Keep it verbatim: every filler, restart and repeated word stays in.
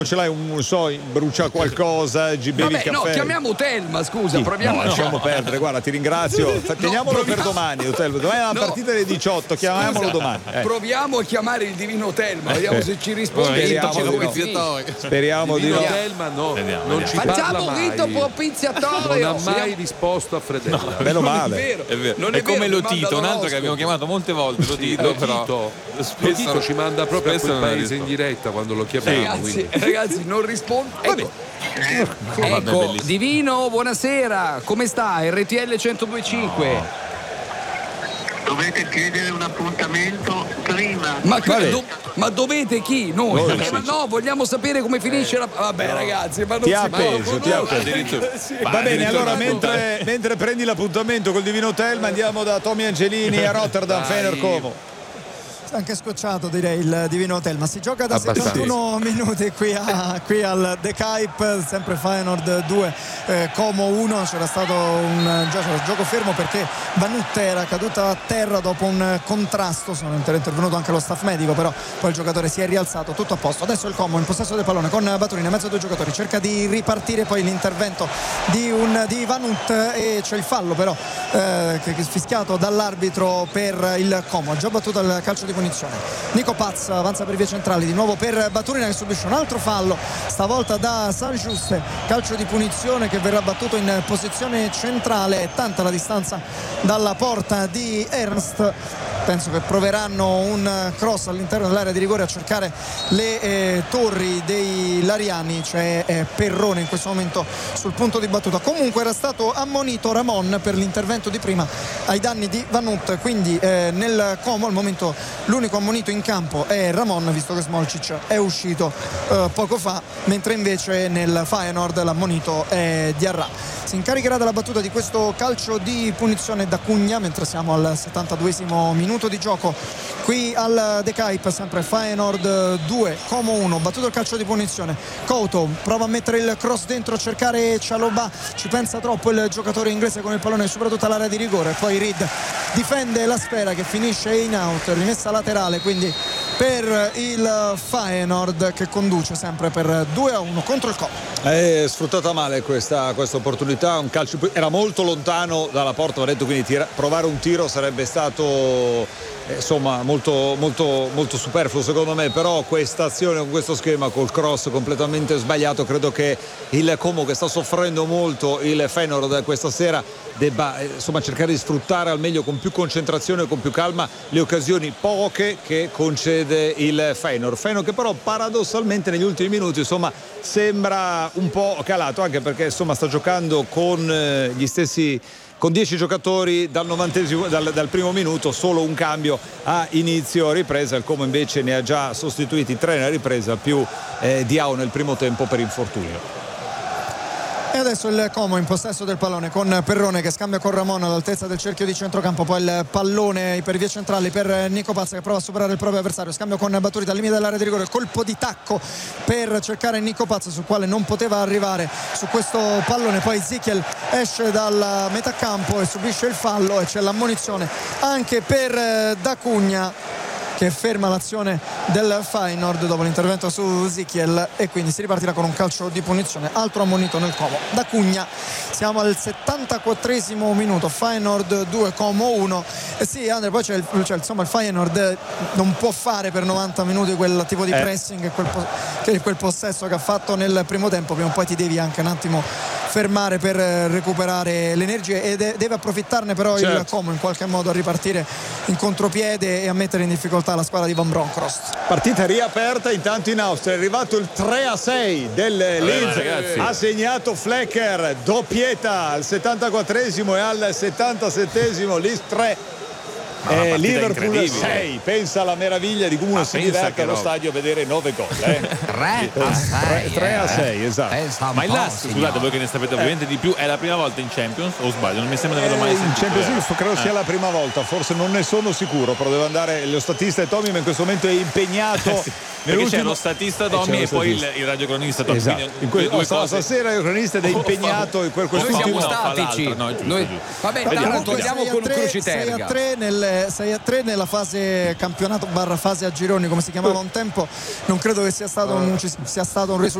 ce l'hai un, non so, brucia qualcosa, gi- bevi Vabbè, il caffè. no, chiamiamo Telma, scusa, Sì, proviamo no, a lasciamo perdere, guarda, ti ringrazio. No, Teniamolo proviamo- per domani, Telma. Domani è una No. partita alle diciotto, chiamiamolo Scusa, domani. Eh. Proviamo a chiamare il divino Telma, vediamo Eh. se ci risponde. Speriamo Come di no. finisce. Speriamo di Divino no. Telma no, Vediamo, non vediamo. ci parla Facciamo un mai. rito propiziatorio. Non ha mai risposto a Fredella. Meno Non è male. vero, È vero. non è, è come vero, lo mi Tito, manda un altro che l'oroscopo. abbiamo chiamato molte volte, lo Tito, Lo però Tito, lo spesso Tito ci manda proprio a spesso quel non ha paese in risposto. diretta quando lo chiamiamo. Ragazzi, quindi. ragazzi, non risponde. Ecco, Vabbè, ecco bellissimo. Divino, buonasera. Come sta? R T L centodue e cinque. Dovete chiedere un appuntamento prima. Ma, Vabbè. do- ma dovete chi? Noi? Noi, Eh, sì, ma sì. no, vogliamo sapere come finisce la. Vabbè, ragazzi, ma non Ti si ha può appeso, ti ha conoscere. Addirittura. Sì. Ma Va bene, addirittura allora racconta- mentre, mentre prendi l'appuntamento col Divino Telma andiamo da Tommy Angelini a Rotterdam, Dai. Fener Como. Anche scocciato direi il Divino Telma. Si gioca da Abbastanza. settantuno minuti qui, a, qui al De Kuip, sempre Feyenoord due, eh, Como uno. C'era stato un gioco, gioco fermo perché Vanut era caduta a terra dopo un contrasto. Sono intervenuto anche lo staff medico, però poi il giocatore si è rialzato, tutto a posto. Adesso il Como in possesso del pallone con Baturina in mezzo a due giocatori, cerca di ripartire, poi l'intervento di, un, di Vanut e c'è il fallo però eh, che è fischiato dall'arbitro per il Como. Ha già battuto il calcio di punizione. Nico Paz avanza per vie centrali, di nuovo per Baturina che subisce un altro fallo, stavolta da San Giuste, calcio di punizione che verrà battuto in posizione centrale. È tanta la distanza dalla porta di Ernst, penso che proveranno un cross all'interno dell'area di rigore a cercare le eh, torri dei Lariani. C'è eh, Perrone in questo momento sul punto di battuta. Comunque era stato ammonito Ramon per l'intervento di prima ai danni di Vanut, quindi eh, nel Como al momento l'unico ammonito in campo è Ramon, visto che Smolcic è uscito eh, poco fa, mentre invece nel Feyenoord l'ammonito è Diarra. Si incaricherà della battuta di questo calcio di punizione da Cugna, mentre siamo al settantaduesimo minuto di gioco qui al De Kuip, sempre Feyenoord due, Como uno. Battuto il calcio di punizione, Couto prova a mettere il cross dentro, a cercare Cialobà, ci pensa troppo il giocatore inglese con il pallone soprattutto all'area di rigore, poi Reed difende la sfera che finisce in out, rimessa laterale quindi per il Feyenoord che conduce sempre per due a uno contro il Como. È sfruttata male questa, questa opportunità, un calcio era molto lontano dalla porta, va detto, quindi tira, provare un tiro sarebbe stato eh, insomma molto, molto, molto superfluo secondo me, però questa azione con questo schema col cross completamente sbagliato, credo che il Como, che sta soffrendo molto il Feyenoord questa sera, debba eh, insomma cercare di sfruttare al meglio, con più concentrazione e con più calma, le occasioni poche che concede il Feyenoord. Feyenoord che però paradossalmente negli ultimi minuti insomma sembra un po' calato, anche perché insomma sta giocando con eh, gli stessi, con dieci giocatori dal, novantesimo, dal, dal primo minuto, solo un cambio a inizio ripresa. Il Como invece ne ha già sostituiti tre nella ripresa, più eh, Diao nel primo tempo per infortunio. E adesso il Como in possesso del pallone con Perrone che scambia con Ramon all'altezza del cerchio di centrocampo, poi il pallone per vie centrali per Nico Paz che prova a superare il proprio avversario, scambio con Baturita al limite dell'area di rigore, colpo di tacco per cercare Nico Paz sul quale non poteva arrivare su questo pallone, poi Zichiel esce dal metà campo e subisce il fallo e c'è l'ammonizione anche per D'Acugna che ferma l'azione del Feyenoord dopo l'intervento su Zichiel e quindi si ripartirà con un calcio di punizione, altro ammonito nel Como. D'Acugna, siamo al settantaquattresimo minuto, Feyenoord due, Como uno. E sì, Andre, poi c'è, il, c'è insomma il Feyenoord non può fare per novanta minuti quel tipo di eh. pressing e quel, che quel possesso che ha fatto nel primo tempo, prima o poi ti devi anche un attimo fermare per recuperare le energie e de- deve approfittarne però certo. il Como in qualche modo a ripartire in contropiede e a mettere in difficoltà la squadra di Van Bronckhorst. Partita riaperta, intanto in Austria è arrivato il tre a sei del Leeds, ragazzi. ha segnato Flecker, doppietta al settantaquattresimo e al settantasettesimo, Leeds tre. Eh, Liverpool sei, pensa alla meraviglia di come uno si diverte allo stadio a vedere nove gol. Eh. tre a sei, esatto. Ma il Lask, scusate, voi che ne sapete ovviamente di più, è la prima volta in Champions o sbaglio? Non mi sembra di averlo mai Eh, sentito. in Champions League eh. credo sia Eh. la prima volta, forse non ne sono sicuro, però deve andare lo statista e Tommy, ma in questo momento è impegnato. Sì, perché c'è lo statista Tommy c'è e lo poi il, statista. il radiocronista Tommy. Esatto. Quindi In que- due oh, sta- cose. stasera il cronista ed è impegnato in quel Noi siamo quest'ultimo Uno fa statici. l'altro, no, giusto, Noi- giusto. Vabbè, Vediamo, tanto vediamo. andiamo con un sei a cruciterga. tre nel il sei a tre nella fase campionato barra fase a gironi, come si chiamava un tempo. Non credo che sia stato un, sia stato un risultato